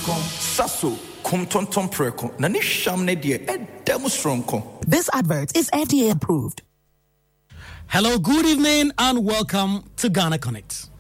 Sasso, kum tonton preko, nani shamne die, demonstronko. This advert is FDA approved. Hello, good evening, and welcome to Ghana Connect.